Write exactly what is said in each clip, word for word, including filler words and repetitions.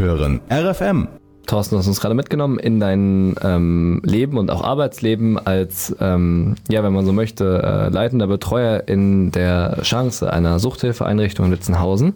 hören R F M. Thorsten, du hast uns gerade mitgenommen in dein ähm, Leben und auch Arbeitsleben als, ähm, ja, wenn man so möchte, äh, leitender Betreuer in der Chance einer Suchthilfeeinrichtung in Witzenhausen.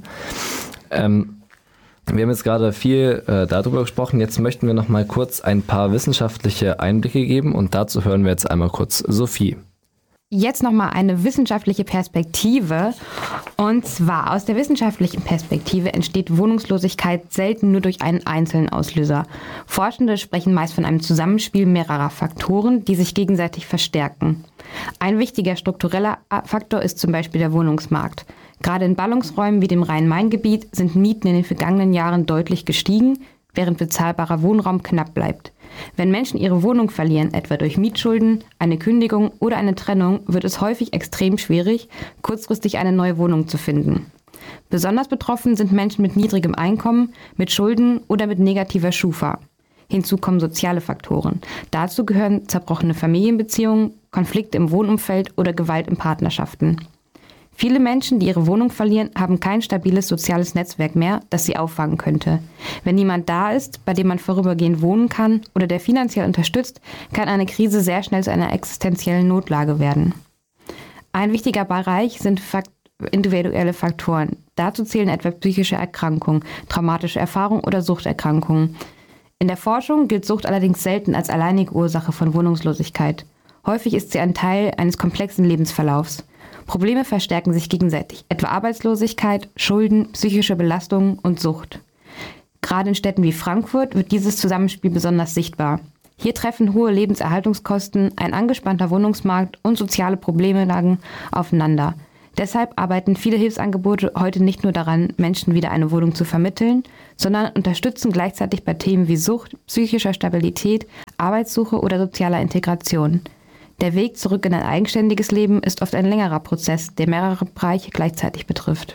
Ähm, wir haben jetzt gerade viel äh, darüber gesprochen. Jetzt möchten wir noch mal kurz ein paar wissenschaftliche Einblicke geben und dazu hören wir jetzt einmal kurz Sophie. Jetzt nochmal eine wissenschaftliche Perspektive. Und zwar aus der wissenschaftlichen Perspektive entsteht Wohnungslosigkeit selten nur durch einen einzelnen Auslöser. Forschende sprechen meist von einem Zusammenspiel mehrerer Faktoren, die sich gegenseitig verstärken. Ein wichtiger struktureller Faktor ist zum Beispiel der Wohnungsmarkt. Gerade in Ballungsräumen wie dem Rhein-Main-Gebiet sind Mieten in den vergangenen Jahren deutlich gestiegen, während bezahlbarer Wohnraum knapp bleibt. Wenn Menschen ihre Wohnung verlieren, etwa durch Mietschulden, eine Kündigung oder eine Trennung, wird es häufig extrem schwierig, kurzfristig eine neue Wohnung zu finden. Besonders betroffen sind Menschen mit niedrigem Einkommen, mit Schulden oder mit negativer Schufa. Hinzu kommen soziale Faktoren. Dazu gehören zerbrochene Familienbeziehungen, Konflikte im Wohnumfeld oder Gewalt in Partnerschaften. Viele Menschen, die ihre Wohnung verlieren, haben kein stabiles soziales Netzwerk mehr, das sie auffangen könnte. Wenn niemand da ist, bei dem man vorübergehend wohnen kann oder der finanziell unterstützt, kann eine Krise sehr schnell zu einer existenziellen Notlage werden. Ein wichtiger Bereich sind Fakt- individuelle Faktoren. Dazu zählen etwa psychische Erkrankungen, traumatische Erfahrungen oder Suchterkrankungen. In der Forschung gilt Sucht allerdings selten als alleinige Ursache von Wohnungslosigkeit. Häufig ist sie ein Teil eines komplexen Lebensverlaufs. Probleme verstärken sich gegenseitig, etwa Arbeitslosigkeit, Schulden, psychische Belastungen und Sucht. Gerade in Städten wie Frankfurt wird dieses Zusammenspiel besonders sichtbar. Hier treffen hohe Lebenserhaltungskosten, ein angespannter Wohnungsmarkt und soziale Problemlagen aufeinander. Deshalb arbeiten viele Hilfsangebote heute nicht nur daran, Menschen wieder eine Wohnung zu vermitteln, sondern unterstützen gleichzeitig bei Themen wie Sucht, psychischer Stabilität, Arbeitssuche oder sozialer Integration. Der Weg zurück in ein eigenständiges Leben ist oft ein längerer Prozess, der mehrere Bereiche gleichzeitig betrifft.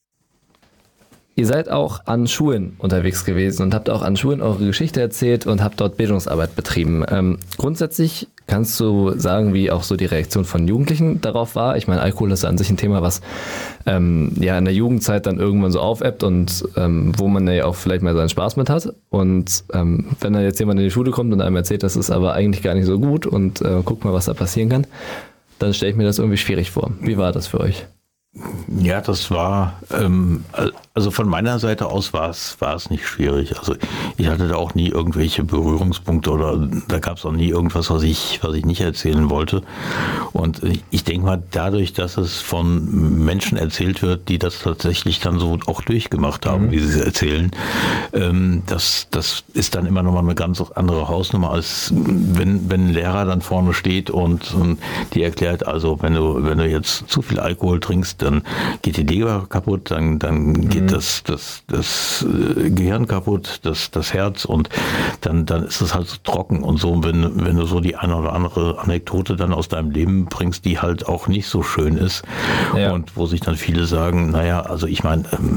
Ihr seid auch an Schulen unterwegs gewesen und habt auch an Schulen eure Geschichte erzählt und habt dort Bildungsarbeit betrieben. Ähm, grundsätzlich kannst du sagen, wie auch so die Reaktion von Jugendlichen darauf war? Ich meine, Alkohol ist an sich ein Thema, was ähm, ja in der Jugendzeit dann irgendwann so aufebbt und ähm, wo man ja auch vielleicht mal seinen Spaß mit hat. Und ähm, wenn dann jetzt jemand in die Schule kommt und einem erzählt, das ist aber eigentlich gar nicht so gut und äh, guck mal, was da passieren kann, dann stelle ich mir das irgendwie schwierig vor. Wie war das für euch? Ja, das war, ähm, also von meiner Seite aus war es, war es nicht schwierig. Also ich hatte da auch nie irgendwelche Berührungspunkte oder da gab es auch nie irgendwas, was ich, was ich nicht erzählen wollte. Und ich denke mal, dadurch, dass es von Menschen erzählt wird, die das tatsächlich dann so auch durchgemacht haben, mhm. wie sie es erzählen, ähm, das, das ist dann immer nochmal eine ganz andere Hausnummer, als wenn, wenn ein Lehrer dann vorne steht und, und die erklärt, also wenn du, wenn du jetzt zu viel Alkohol trinkst, dann geht die Leber kaputt, dann, dann geht mhm. das, das, das Gehirn kaputt, das, das Herz und dann, dann ist es halt so trocken und so. Wenn, wenn du so die eine oder andere Anekdote dann aus deinem Leben bringst, die halt auch nicht so schön ist ja. und wo sich dann viele sagen, naja, also ich meine, ähm,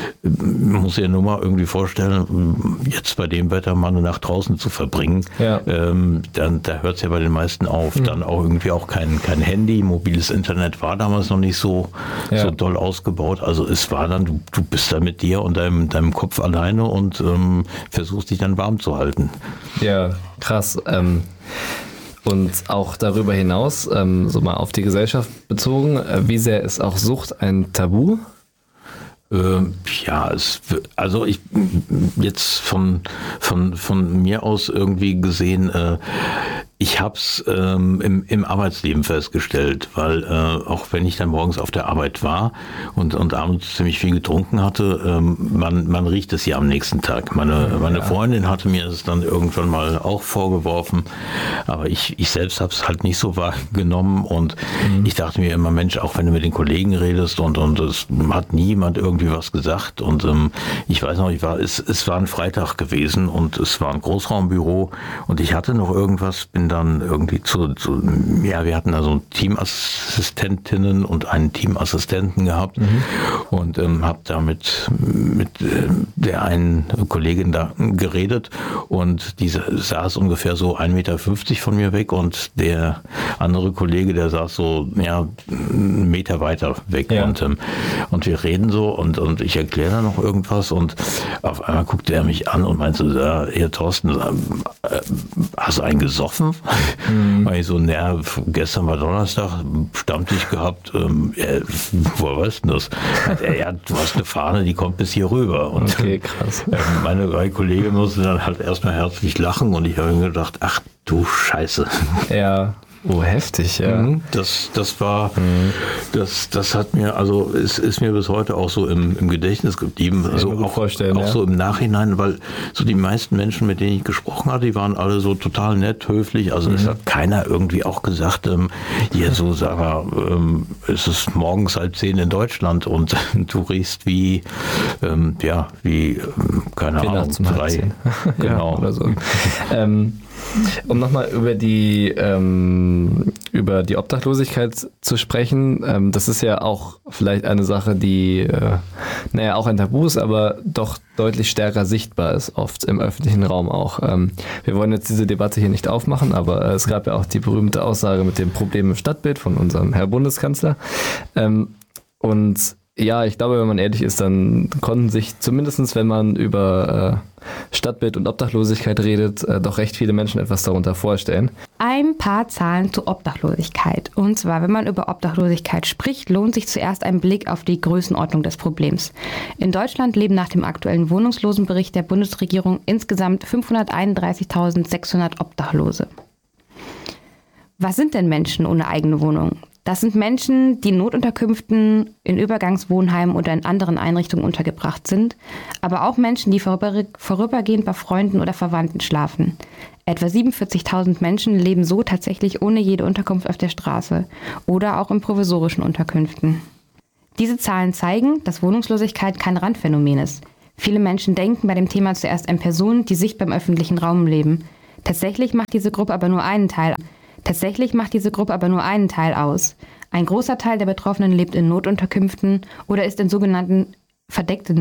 man muss sich ja nur mal irgendwie vorstellen, jetzt bei dem Wetter mal eine Nacht draußen zu verbringen, ja. ähm, dann da hört es ja bei den meisten auf. Mhm. Dann auch irgendwie auch kein, kein Handy, mobiles Internet war damals noch nicht so Ja. so doll ausgebaut. Also es war dann, du, du bist da mit dir und deinem, deinem Kopf alleine und ähm, versuchst dich dann warm zu halten. Ja, krass. Ähm, und auch darüber hinaus, ähm, so mal auf die Gesellschaft bezogen, äh, wie sehr ist auch Sucht ein Tabu? Ähm, ja, es, also ich jetzt von, von, von mir aus irgendwie gesehen, äh, ich habe es ähm, im, im Arbeitsleben festgestellt, weil äh, auch wenn ich dann morgens auf der Arbeit war und, und abends ziemlich viel getrunken hatte, ähm, man, man riecht es ja am nächsten Tag. Meine, meine ja. Freundin hatte mir es dann irgendwann mal auch vorgeworfen, aber ich, ich selbst habe es halt nicht so wahrgenommen und mhm. ich dachte mir immer, Mensch, auch wenn du mit den Kollegen redest und, und es hat niemand irgendwie was gesagt und ähm, ich weiß noch, ich war, es, es war ein Freitag gewesen und es war ein Großraumbüro und ich hatte noch irgendwas, bin dann irgendwie zu, zu ja, wir hatten also Teamassistentinnen und einen Teamassistenten gehabt mhm. und ähm, habe da mit, mit äh, der einen Kollegin da geredet und die saß ungefähr so ein Meter fünfzig von mir weg und der andere Kollege, der saß so ja, einen Meter weiter weg ja. und, ähm, und wir reden so und, und ich erkläre da noch irgendwas und auf einmal guckte er mich an und meinte, ja, Herr Thorsten, hast du einen gesoffen? Mhm. Weil ich so, naja, gestern war Donnerstag, Stammtisch gehabt, ähm, äh, woher weißt du das? Er, ja, du hast eine Fahne, die kommt bis hier rüber. Und okay, krass. Äh, meine drei Kollegen mussten dann halt erstmal herzlich lachen und ich habe mir gedacht, ach du Scheiße. Ja. Oh, heftig, ja. Das, das war, mhm. das, das hat mir, also es ist mir bis heute auch so im, im Gedächtnis geblieben. Also auch, auch ja. so im Nachhinein, weil so die meisten Menschen, mit denen ich gesprochen hatte, die waren alle so total nett, höflich. Also mhm. es hat keiner irgendwie auch gesagt, ähm, hier so, Sarah, ähm, es ist morgens halb zehn in Deutschland und du riechst wie, ähm, ja, wie, ähm, keine Ahnung, drei. Genau. Ja, oder so. ähm, Um nochmal über die ähm, über die Obdachlosigkeit zu sprechen, ähm, das ist ja auch vielleicht eine Sache, die äh, naja auch ein Tabu ist, aber doch deutlich stärker sichtbar ist, oft im öffentlichen Raum auch. Ähm, wir wollen jetzt diese Debatte hier nicht aufmachen, aber äh, es gab ja auch die berühmte Aussage mit dem Problem im Stadtbild von unserem Herr Bundeskanzler. Ähm, und ja, ich glaube, wenn man ehrlich ist, dann konnten sich zumindest, wenn man über äh, Stadtbild und Obdachlosigkeit redet, äh, doch recht viele Menschen etwas darunter vorstellen. Ein paar Zahlen zur Obdachlosigkeit. Und zwar, wenn man über Obdachlosigkeit spricht, lohnt sich zuerst ein Blick auf die Größenordnung des Problems. In Deutschland leben nach dem aktuellen Wohnungslosenbericht der Bundesregierung insgesamt fünfhunderteinunddreißigtausendsechshundert Obdachlose. Was sind denn Menschen ohne eigene Wohnung? Das sind Menschen, die in Notunterkünften, in Übergangswohnheimen oder in anderen Einrichtungen untergebracht sind, aber auch Menschen, die vorüber, vorübergehend bei Freunden oder Verwandten schlafen. Etwa siebenundvierzigtausend Menschen leben so tatsächlich ohne jede Unterkunft auf der Straße oder auch in provisorischen Unterkünften. Diese Zahlen zeigen, dass Wohnungslosigkeit kein Randphänomen ist. Viele Menschen denken bei dem Thema zuerst an Personen, die sichtbar im öffentlichen Raum leben. Tatsächlich macht diese Gruppe aber nur einen Teil Tatsächlich macht diese Gruppe aber nur einen Teil aus. Ein großer Teil der Betroffenen lebt in Notunterkünften oder ist in sogenannten verdeckten